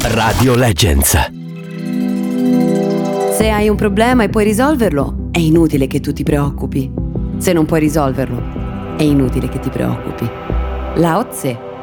Radio Legends. Se hai un problema e puoi risolverlo, è inutile che tu ti preoccupi. Se non puoi risolverlo, è inutile che ti preoccupi. Lao Tse.